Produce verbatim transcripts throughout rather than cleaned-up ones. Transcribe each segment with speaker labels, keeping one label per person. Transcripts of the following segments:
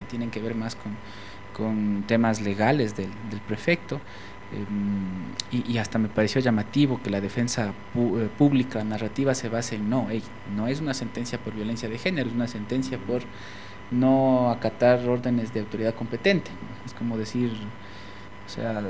Speaker 1: tienen que ver más con, con temas legales del, del prefecto. Eh, y, y hasta me pareció llamativo que la defensa pu eh, pública narrativa se base en no, hey, no es una sentencia por violencia de género, es una sentencia por no acatar órdenes de autoridad competente. Es como decir, o sea,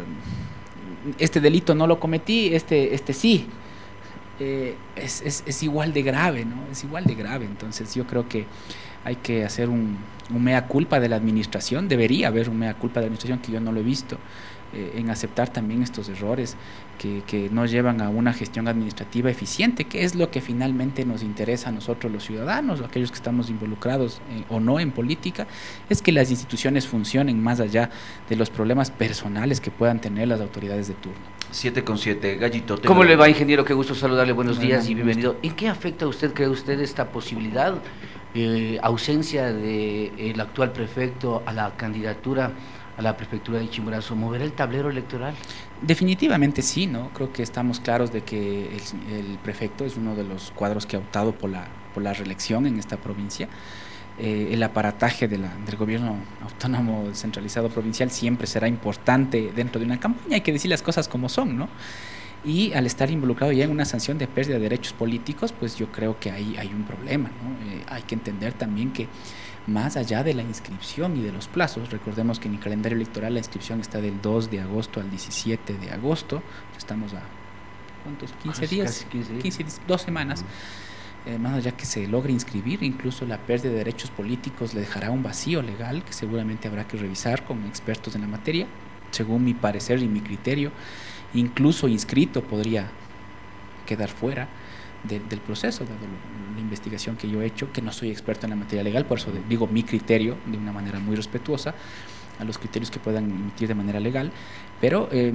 Speaker 1: este delito no lo cometí, este, este sí. Eh, es, es, es igual de grave, ¿no? Es igual de grave. Entonces yo creo que hay que hacer un, un mea culpa de la administración, debería haber un mea culpa de la administración, que yo no lo he visto, eh, en aceptar también estos errores que, que no llevan a una gestión administrativa eficiente, que es lo que finalmente nos interesa a nosotros los ciudadanos, aquellos que estamos involucrados eh, o no en política, es que las instituciones funcionen más allá de los problemas personales que puedan tener las autoridades de turno.
Speaker 2: siete con siete, Gallito.
Speaker 3: ¿Cómo le va, ingeniero? Qué gusto saludarle, buenos
Speaker 1: Bueno,
Speaker 3: días y
Speaker 1: gusto.
Speaker 3: bienvenido. ¿En qué afecta a usted, cree usted, esta posibilidad, eh, ausencia del actual prefecto a la candidatura a la prefectura de Chimborazo? ¿Moverá el tablero electoral?
Speaker 1: Definitivamente sí, ¿no? Creo que estamos claros de que el, el prefecto es uno de los cuadros que ha optado por la, por la reelección en esta provincia. Eh, el aparataje de la, del gobierno autónomo centralizado provincial siempre será importante dentro de una campaña, hay que decir las cosas como son, ¿no? Y al estar involucrado ya en una sanción de pérdida de derechos políticos, pues yo creo que ahí hay un problema, ¿no? Eh, hay que entender también que más allá de la inscripción y de los plazos, recordemos que en el calendario electoral la inscripción está del dos de agosto al diecisiete de agosto, estamos a ¿cuántos? quince días,
Speaker 3: quince días.
Speaker 1: quince, dos semanas. Uh-huh. Eh, más allá que se logre inscribir, incluso la pérdida de derechos políticos le dejará un vacío legal que seguramente habrá que revisar con expertos en la materia. Según mi parecer y mi criterio, incluso inscrito podría quedar fuera de, del proceso, dado la investigación que yo he hecho, que no soy experto en la materia legal, por eso digo mi criterio de una manera muy respetuosa a los criterios que puedan emitir de manera legal, pero eh,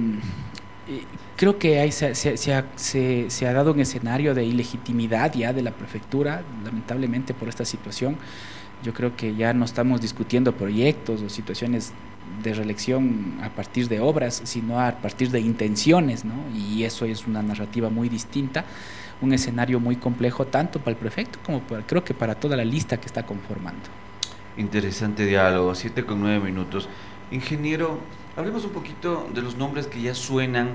Speaker 1: creo que hay, se, se, se, ha, se, se ha dado un escenario de ilegitimidad ya de la prefectura, lamentablemente por esta situación. Yo creo que ya no estamos discutiendo proyectos o situaciones de reelección a partir de obras, sino a partir de intenciones, ¿no? Y eso es una narrativa muy distinta, un escenario muy complejo tanto para el prefecto como para, creo que para toda la lista que está conformando.
Speaker 2: Interesante diálogo, siete con nueve minutos. Ingeniero, hablemos un poquito de los nombres que ya suenan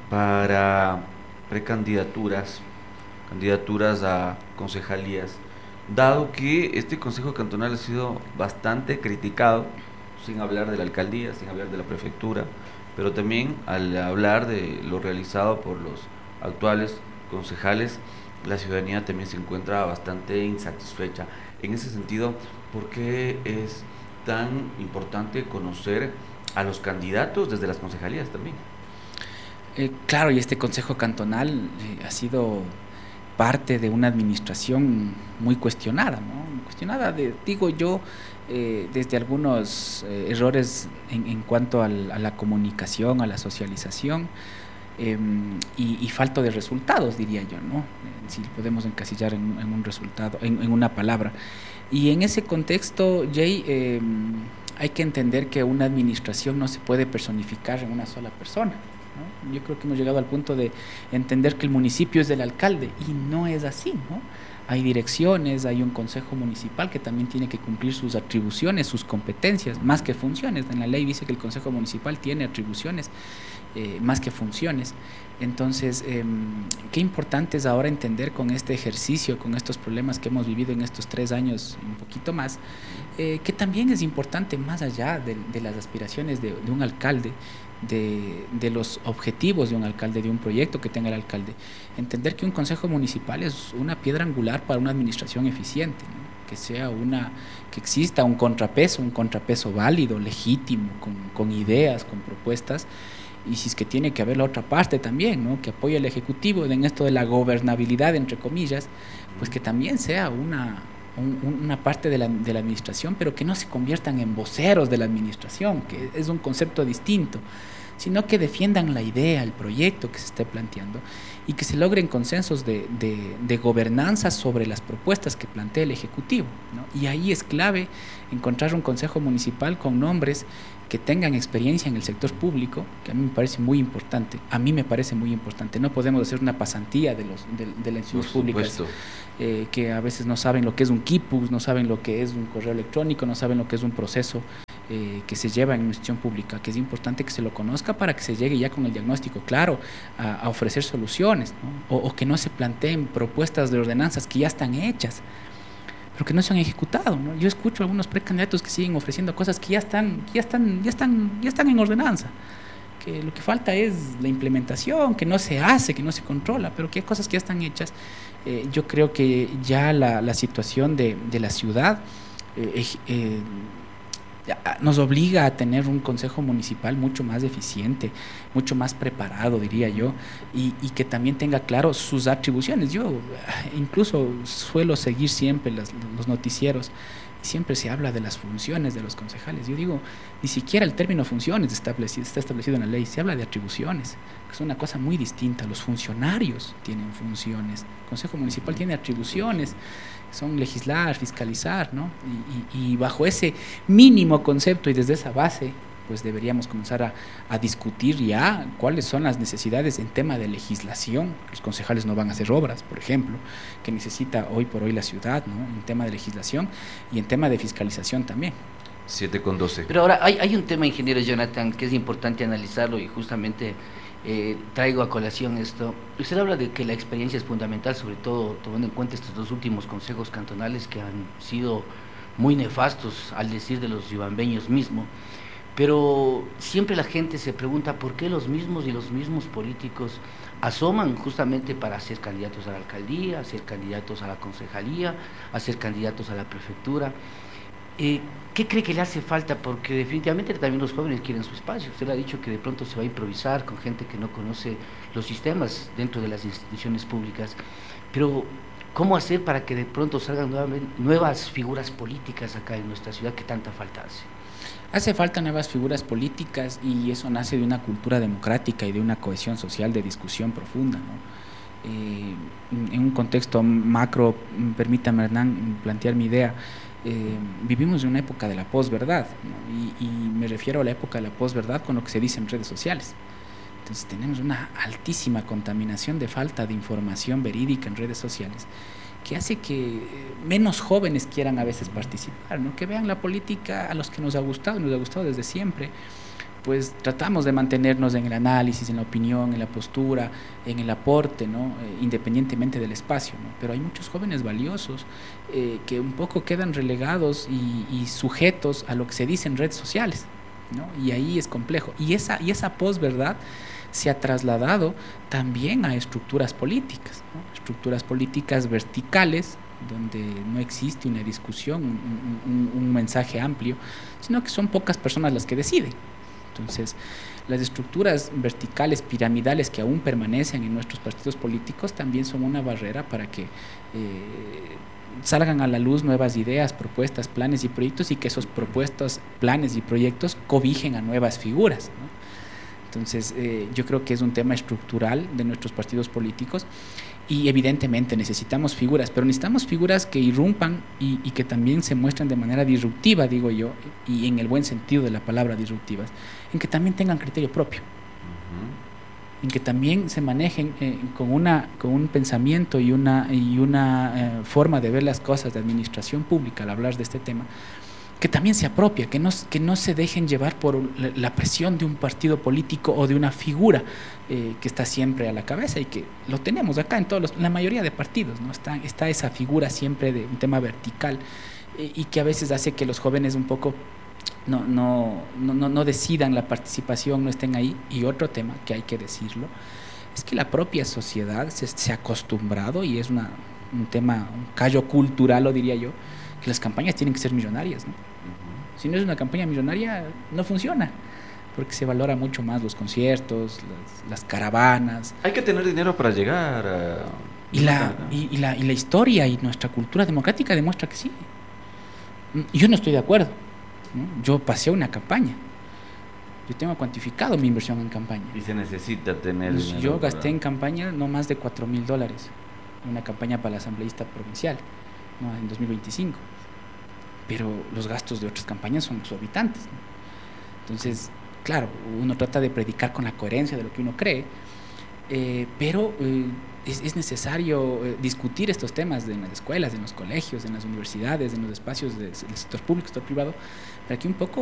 Speaker 2: para precandidaturas, candidaturas a concejalías, dado que este Consejo Cantonal ha sido bastante criticado, sin hablar de la alcaldía, sin hablar de la prefectura, pero también al hablar de lo realizado por los actuales concejales, la ciudadanía también se encuentra bastante insatisfecha. En ese sentido, ¿por qué es tan importante conocer a los candidatos desde las concejalías también?
Speaker 1: Eh, claro, y este Consejo Cantonal eh, ha sido parte de una administración muy cuestionada, ¿no? Cuestionada, de, digo yo, eh, desde algunos eh, errores en, en cuanto al, a la comunicación, a la socialización, eh, y, y falta de resultados, diría yo, ¿no? Eh, si podemos encasillar en, en un resultado, en, en una palabra. Y en ese contexto, Jay, eh, hay que entender que una administración no se puede personificar en una sola persona, ¿no? Yo creo que hemos llegado al punto de entender que el municipio es del alcalde y no es así, ¿no? Hay direcciones, hay un consejo municipal que también tiene que cumplir sus atribuciones, sus competencias, más que funciones. En la ley dice que el consejo municipal tiene atribuciones eh, más que funciones. Entonces, eh, qué importante es ahora entender con este ejercicio, con estos problemas que hemos vivido en estos tres años, un poquito más, eh, que también es importante, más allá de, de las aspiraciones de, de un alcalde, de, de los objetivos de un alcalde, de un proyecto que tenga el alcalde, entender que un consejo municipal es una piedra angular para una administración eficiente, ¿no? Que sea una, que exista un contrapeso, un contrapeso válido, legítimo, con, con ideas, con propuestas. Y si es que tiene que haber la otra parte también, ¿no? Que apoye al Ejecutivo en esto de la gobernabilidad, entre comillas, pues que también sea una, un, una parte de la, de la administración, pero que no se conviertan en voceros de la administración, que es un concepto distinto, sino que defiendan la idea, el proyecto que se esté planteando y que se logren consensos de, de, de gobernanza sobre las propuestas que plantea el Ejecutivo, ¿no? Y ahí es clave encontrar un consejo municipal con nombres que tengan experiencia en el sector público, que a mí me parece muy importante, a mí me parece muy importante. No podemos hacer una pasantía de, los, de, de las instituciones públicas, eh, que a veces no saben lo que es un K I P U S, no saben lo que es un correo electrónico, no saben lo que es un proceso eh, que se lleva en una institución pública, que es importante que se lo conozca para que se llegue ya con el diagnóstico claro a, a ofrecer soluciones, ¿no? O, o que no se planteen propuestas de ordenanzas que ya están hechas, pero que no se han ejecutado, ¿no? Yo escucho a algunos precandidatos que siguen ofreciendo cosas que ya están, ya están, ya están, ya están en ordenanza, que lo que falta es la implementación, que no se hace, que no se controla, pero que hay cosas que ya están hechas. Eh, yo creo que ya la, la situación de, de la ciudad eh, eh, nos obliga a tener un consejo municipal mucho más eficiente, mucho más preparado, diría yo, y, y que también tenga claro sus atribuciones. Yo incluso suelo seguir siempre las, los noticieros, y siempre se habla de las funciones de los concejales. Yo digo, ni siquiera el término funciones está establecido, está establecido en la ley, se habla de atribuciones, que es una cosa muy distinta. Los funcionarios tienen funciones, el Consejo Municipal tiene atribuciones, son legislar, fiscalizar, ¿no? Y, y, y bajo ese mínimo concepto y desde esa base, pues deberíamos comenzar a, a discutir ya cuáles son las necesidades en tema de legislación. Los concejales no van a hacer obras, por ejemplo, que necesita hoy por hoy la ciudad, ¿no? En tema de legislación y en tema de fiscalización también.
Speaker 2: siete con doce.
Speaker 3: Pero ahora hay, hay un tema, ingeniero Jonathan, que es importante analizarlo y justamente eh, traigo a colación esto. Usted habla de que la experiencia es fundamental, sobre todo tomando en cuenta estos dos últimos consejos cantonales que han sido muy nefastos, al decir de los yubambeños mismos. Pero siempre la gente se pregunta por qué los mismos y los mismos políticos asoman justamente para ser candidatos a la alcaldía, a ser candidatos a la concejalía, a ser candidatos a la prefectura. Eh, ¿Qué cree que le hace falta? Porque definitivamente también los jóvenes quieren su espacio. Usted ha dicho que de pronto se va a improvisar con gente que no conoce los sistemas dentro de las instituciones públicas. Pero ¿cómo hacer para que de pronto salgan nuevamente nuevas figuras políticas acá en nuestra ciudad que tanta falta hace?
Speaker 1: Hace falta nuevas figuras políticas y eso nace de una cultura democrática y de una cohesión social de discusión profunda, ¿no? Eh, en un contexto macro, permítame, Hernán, plantear mi idea. Eh, vivimos en una época de la posverdad, ¿no? y, y me refiero a la época de la posverdad con lo que se dice en redes sociales. Entonces tenemos una altísima contaminación de falta de información verídica en redes sociales, que hace que menos jóvenes quieran a veces participar, ¿no? Que vean la política a los que nos ha gustado, nos ha gustado desde siempre. Pues tratamos de mantenernos en el análisis, en la opinión, en la postura, en el aporte, ¿no? Eh, independientemente del espacio, ¿no? Pero hay muchos jóvenes valiosos eh, que un poco quedan relegados y, y sujetos a lo que se dice en redes sociales, ¿no? Y ahí es complejo. Y esa, y esa posverdad se ha trasladado también a estructuras políticas, ¿no? Estructuras políticas verticales, donde no existe una discusión, un, un, un mensaje amplio, sino que son pocas personas las que deciden. Entonces, las estructuras verticales, piramidales que aún permanecen en nuestros partidos políticos también son una barrera para que eh, salgan a la luz nuevas ideas, propuestas, planes y proyectos, y que esos propuestas, planes y proyectos cobijen a nuevas figuras, ¿no? Entonces, eh, yo creo que es un tema estructural de nuestros partidos políticos y evidentemente necesitamos figuras, pero necesitamos figuras que irrumpan y, y que también se muestren de manera disruptiva, digo yo, y en el buen sentido de la palabra disruptivas, en que también tengan criterio propio, uh-huh. En que también se manejen eh, con, una, con un pensamiento y una, y una eh, forma de ver las cosas de administración pública al hablar de este tema, que también se apropia, que no, que no se dejen llevar por la presión de un partido político o de una figura eh, que está siempre a la cabeza, y que lo tenemos acá en todos los, la mayoría de partidos, ¿no? Está, está esa figura siempre de un tema vertical eh, y que a veces hace que los jóvenes un poco no, no, no, no decidan la participación, no estén ahí. Y otro tema que hay que decirlo es que la propia sociedad se, se ha acostumbrado, y es una, un tema, un callo cultural, lo diría yo, que las campañas tienen que ser millonarias, ¿no? Uh-huh. Si no es una campaña millonaria, no funciona, porque se valora mucho más los conciertos, las, las caravanas.
Speaker 2: Hay que tener dinero para llegar a...
Speaker 1: Y la, y, y, la, y la historia y nuestra cultura democrática demuestra que sí. Yo no estoy de acuerdo, ¿no? Yo pasé una campaña, yo tengo cuantificado mi inversión en campaña.
Speaker 2: Y se necesita tener
Speaker 1: pues
Speaker 2: dinero.
Speaker 1: Yo gasté
Speaker 2: para...
Speaker 1: en campaña no más de cuatro mil dólares, una campaña para la asambleísta provincial, ¿no? En dos mil veinticinco. Pero los gastos de otras campañas son exorbitantes, ¿no? Entonces, claro, uno trata de predicar con la coherencia de lo que uno cree, eh, pero eh, es, es necesario eh, discutir estos temas de, en las escuelas, en los colegios, en las universidades, en los espacios de, del sector público, sector privado, para que un poco eh,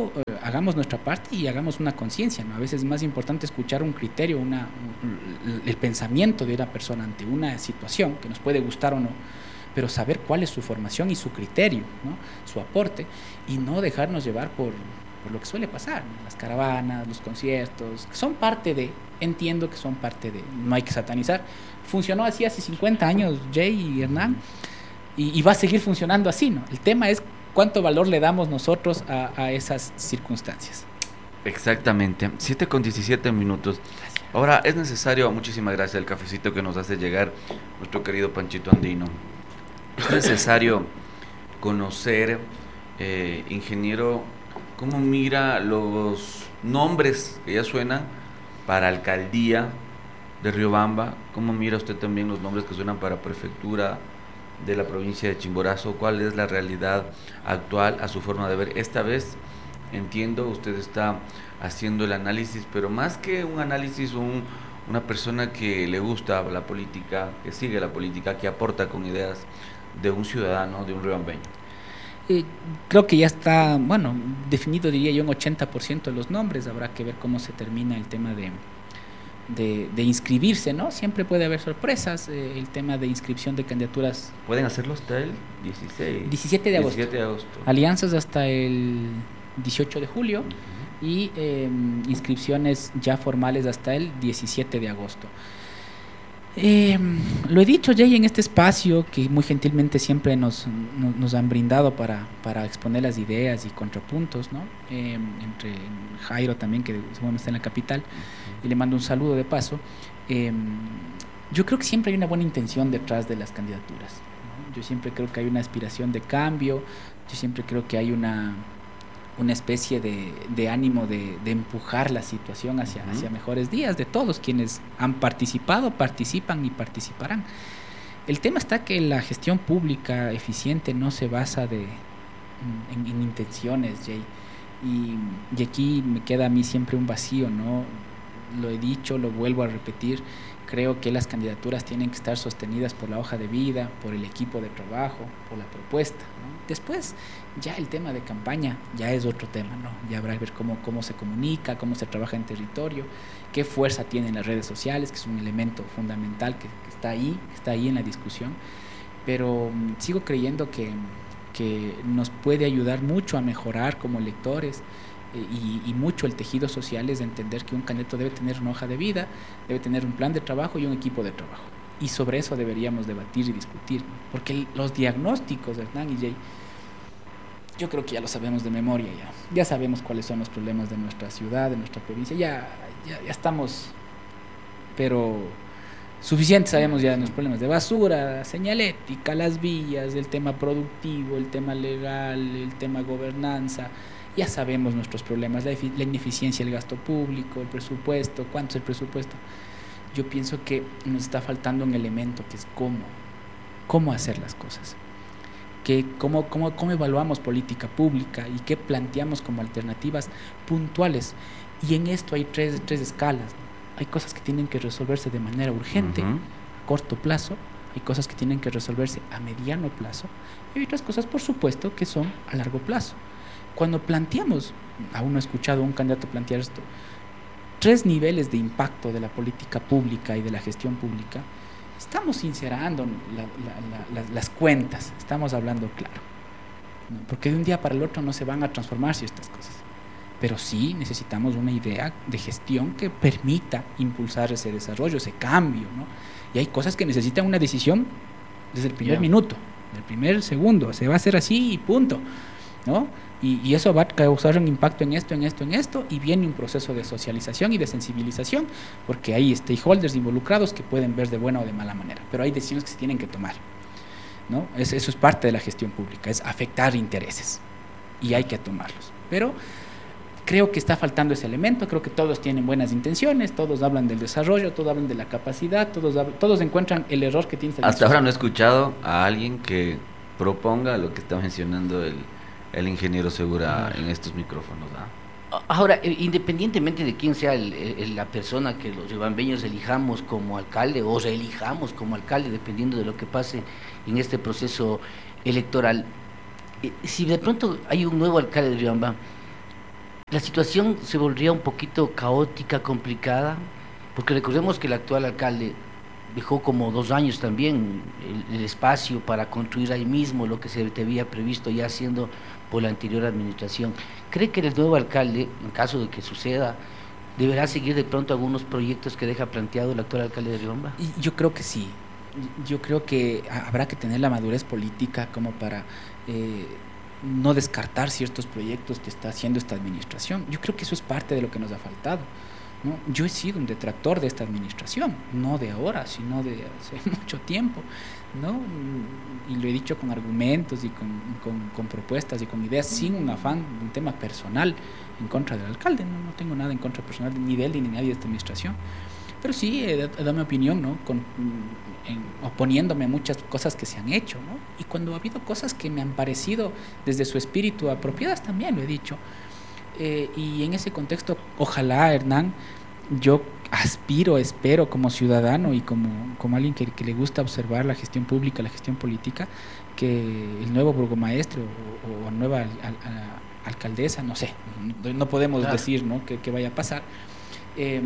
Speaker 1: hagamos nuestra parte y hagamos una conciencia, ¿no? A veces es más importante escuchar un criterio, una, un, el pensamiento de una persona ante una situación que nos puede gustar o no, pero saber cuál es su formación y su criterio, ¿no? Su aporte, y no dejarnos llevar por, por lo que suele pasar, ¿no? Las caravanas, los conciertos, que son parte de, entiendo que son parte de, no hay que satanizar. Funcionó así hace cincuenta años, Jay y Hernán, y, y va a seguir funcionando así, ¿no? El tema es cuánto valor le damos nosotros a, a esas circunstancias.
Speaker 2: Exactamente, siete con diecisiete minutos. Gracias. Ahora es necesario, muchísimas gracias, el cafecito que nos hace llegar nuestro querido Panchito Andino. Es necesario conocer, eh, ingeniero, cómo mira los nombres que ya suenan para alcaldía de Riobamba, cómo mira usted también los nombres que suenan para prefectura de la provincia de Chimborazo, cuál es la realidad actual a su forma de ver. Esta vez, entiendo, usted está haciendo el análisis, pero más que un análisis, un, una persona que le gusta la política, que sigue la política, que aporta con ideas de un ciudadano, de un riobambeño.
Speaker 1: Eh, creo que ya está, bueno, definido, diría yo, un ochenta por ciento de los nombres. Habrá que ver cómo se termina el tema de, de, de inscribirse, ¿no? Siempre puede haber sorpresas, eh, el tema de inscripción de candidaturas.
Speaker 2: ¿Pueden hacerlo hasta el dieciséis?
Speaker 1: diecisiete de agosto.
Speaker 2: diecisiete de agosto.
Speaker 1: Alianzas hasta el dieciocho de julio uh-huh. y eh, inscripciones ya formales hasta el diecisiete de agosto. Eh, lo he dicho, Jay, en este espacio que muy gentilmente siempre nos, nos, nos han brindado para, para exponer las ideas y contrapuntos, ¿no? Eh, entre Jairo también, que seguramente está en la capital, uh-huh. y le mando un saludo de paso. Eh, yo creo que siempre hay una buena intención detrás de las candidaturas, ¿no? Yo siempre creo que hay una aspiración de cambio, yo siempre creo que hay una... una especie de, de ánimo de, de empujar la situación hacia, uh-huh. hacia mejores días de todos quienes han participado, participan y participarán. El tema está que la gestión pública eficiente no se basa de, en, en intenciones, Jay, y, y aquí me queda a mí siempre un vacío, ¿no? Lo he dicho, lo vuelvo a repetir, creo que las candidaturas tienen que estar sostenidas por la hoja de vida, por el equipo de trabajo, por la propuesta, ¿no? Después, ya el tema de campaña ya es otro tema, ¿no? Ya habrá que ver cómo, cómo se comunica, cómo se trabaja en territorio, qué fuerza tienen las redes sociales, que es un elemento fundamental que, que está ahí, que está ahí en la discusión, pero um, sigo creyendo que, que nos puede ayudar mucho a mejorar como electores, Y, y mucho el tejido social es de entender que un candidato debe tener una hoja de vida, debe tener un plan de trabajo y un equipo de trabajo. Y sobre eso deberíamos debatir y discutir, ¿no? Porque el, los diagnósticos de Hernán y Jay, yo creo que ya lo sabemos de memoria, ya, ya sabemos cuáles son los problemas de nuestra ciudad, de nuestra provincia, ya, ya, ya estamos, pero suficiente sabemos ya de los problemas de basura, señalética, las vías, el tema productivo, el tema legal, el tema gobernanza. Ya sabemos nuestros problemas, la, la ineficiencia del gasto público, el presupuesto, cuánto es el presupuesto. Yo pienso que nos está faltando un elemento que es cómo, cómo hacer las cosas, que cómo, cómo, cómo evaluamos política pública y qué planteamos como alternativas puntuales. Y en esto hay tres, tres escalas, ¿no? Hay cosas que tienen que resolverse de manera urgente, uh-huh. a corto plazo, hay cosas que tienen que resolverse a mediano plazo y hay otras cosas, por supuesto, que son a largo plazo. Cuando planteamos, aún no he escuchado a un candidato plantear esto, tres niveles de impacto de la política pública y de la gestión pública, estamos sincerando la, la, la, las cuentas, estamos hablando claro, ¿no? Porque de un día para el otro no se van a transformar ciertas cosas, pero sí necesitamos una idea de gestión que permita impulsar ese desarrollo, ese cambio, ¿no? Y hay cosas que necesitan una decisión desde el primer yeah. minuto, del primer segundo, se va a hacer así y punto, ¿no? Y, y eso va a causar un impacto en esto, en esto, en esto, y viene un proceso de socialización y de sensibilización, porque hay stakeholders involucrados que pueden ver de buena o de mala manera, pero hay decisiones que se tienen que tomar, ¿no? Es, eso es parte de la gestión pública, es afectar intereses, y hay que tomarlos. Pero creo que está faltando ese elemento, creo que todos tienen buenas intenciones, todos hablan del desarrollo, todos hablan de la capacidad, todos, hablan, todos encuentran el error que tiene.
Speaker 2: Hasta ahora no he escuchado a alguien que proponga lo que está mencionando el el ingeniero Segura en estos micrófonos, ¿no?
Speaker 3: Ahora, independientemente de quién sea el, el, la persona que los riobambeños elijamos como alcalde o reelijamos como alcalde, dependiendo de lo que pase en este proceso electoral, si de pronto hay un nuevo alcalde de Riobamba, la situación se volvería un poquito caótica, complicada, porque recordemos que el actual alcalde dejó como dos años también el, el espacio para construir ahí mismo lo que se había previsto ya haciendo por la anterior administración. ¿Cree que el nuevo alcalde, en caso de que suceda, deberá seguir de pronto algunos proyectos que deja planteado el actual alcalde de Riobamba?
Speaker 1: Y yo creo que sí. Yo creo que habrá que tener la madurez política como para eh, no descartar ciertos proyectos que está haciendo esta administración. Yo creo que eso es parte de lo que nos ha faltado, ¿no? Yo he sido un detractor de esta administración, no de ahora, sino de hace mucho tiempo, ¿no? Y lo he dicho con argumentos y con, con, con propuestas y con ideas, sin un afán de un tema personal en contra del alcalde. No, no tengo nada en contra personal ni de él ni de nadie de esta administración. Pero sí he dado mi opinión, ¿no? Con, en, oponiéndome a muchas cosas que se han hecho, ¿no? Y cuando ha habido cosas que me han parecido desde su espíritu apropiadas, también lo he dicho. Eh, y en ese contexto, ojalá, Hernán, yo aspiro, espero como ciudadano y como, como alguien que, que le gusta observar la gestión pública, la gestión política, que el nuevo burgomaestre o, o nueva al, al, al, alcaldesa, no sé, no, no podemos claro. decir, ¿no? que, que vaya a pasar, eh,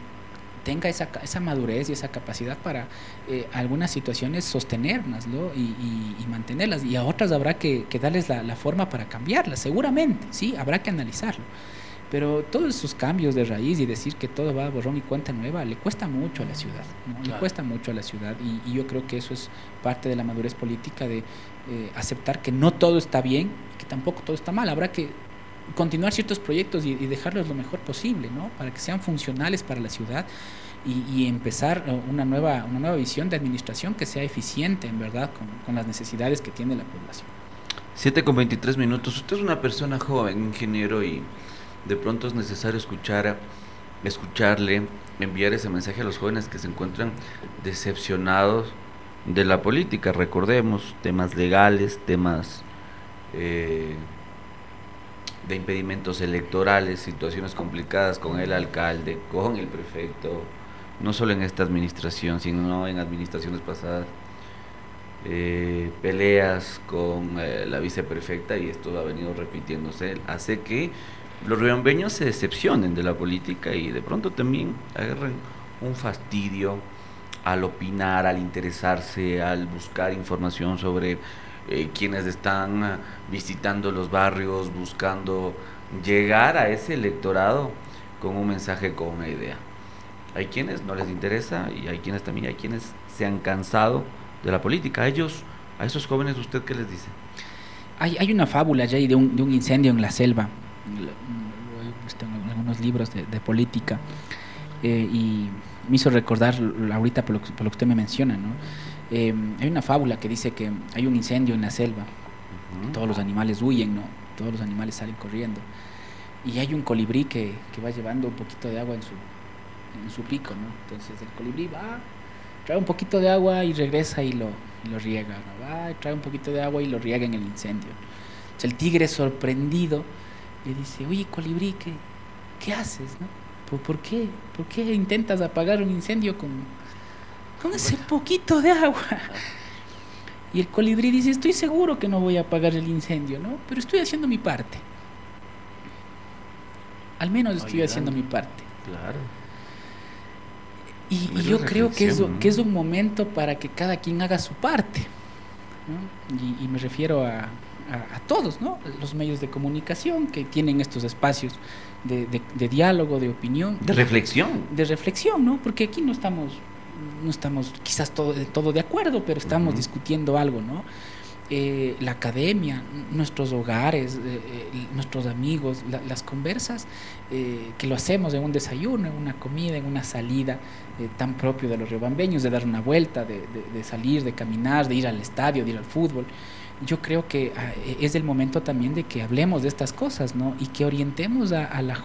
Speaker 1: tenga esa, esa madurez y esa capacidad para eh, algunas situaciones sostenerlas, ¿no? y, y, y mantenerlas, y a otras habrá que, que darles la, la forma para cambiarlas, seguramente, sí, habrá que analizarlo, pero todos esos cambios de raíz y decir que todo va a borrón y cuenta nueva le cuesta mucho a la ciudad, ¿no? Claro. Le cuesta mucho a la ciudad y, y yo creo que eso es parte de la madurez política, de eh, aceptar que no todo está bien, que tampoco todo está mal, habrá que continuar ciertos proyectos y, y dejarlos lo mejor posible, ¿no? Para que sean funcionales para la ciudad y, y empezar una nueva, una nueva visión de administración que sea eficiente, en verdad, con, con las necesidades que tiene la población.
Speaker 2: siete con veintitrés minutos. Usted es una persona joven, ingeniero, y de pronto es necesario escuchar, escucharle, enviar ese mensaje a los jóvenes que se encuentran decepcionados de la política. Recordemos, temas legales, temas eh, de impedimentos electorales, situaciones complicadas con el alcalde, con el prefecto, no solo en esta administración, sino en administraciones pasadas, eh, peleas con eh, la viceprefecta, y esto ha venido repitiéndose, hace que los riobambeños se decepcionen de la política y de pronto también agarren un fastidio al opinar, al interesarse, al buscar información sobre Eh, quienes están visitando los barrios, buscando llegar a ese electorado con un mensaje, con una idea. Hay quienes no les interesa y hay quienes también, hay quienes se han cansado de la política. A ellos, a esos jóvenes, ¿usted qué les dice?
Speaker 1: Hay, hay una fábula ya de un, de un incendio en la selva. Lo he visto en algunos libros de, de política eh, y me hizo recordar ahorita por lo, por lo que usted me menciona, ¿no? Eh, hay una fábula que dice que hay un incendio en la selva, uh-huh. todos los animales huyen, ¿no? Todos los animales salen corriendo y hay un colibrí que, que va llevando un poquito de agua en su, en su pico, ¿no? Entonces el colibrí va, trae un poquito de agua y regresa y lo, y lo riega, ¿no? Va, trae un poquito de agua y lo riega en el incendio. Entonces el tigre, sorprendido, le dice: oye, colibrí, ¿qué, qué haces, no? ¿Por, por qué? ¿Por qué intentas apagar un incendio con con ese poquito de agua? Y el colibrí dice: estoy seguro que no voy a apagar el incendio, ¿no? Pero estoy haciendo mi parte. Al menos estoy Ayudando. haciendo mi parte.
Speaker 2: Claro.
Speaker 1: Y, y yo creo que es, que es un momento para que cada quien haga su parte, ¿no? Y, y me refiero a, a, a todos, ¿no? Los medios de comunicación que tienen estos espacios de, de, de diálogo, de opinión.
Speaker 2: De reflexión.
Speaker 1: De reflexión, ¿no? Porque aquí no estamos... no estamos quizás todo, todo de acuerdo, pero estamos uh-huh. discutiendo algo, ¿no? Eh, la academia, nuestros hogares, eh, eh, nuestros amigos, la, las conversas eh, que lo hacemos en un desayuno, en una comida, en una salida eh, tan propio de los riobambeños, de dar una vuelta, de, de, de salir, de caminar, de ir al estadio, de ir al fútbol. Yo creo que eh, es el momento también de que hablemos de estas cosas, ¿no? Y que orientemos a, a la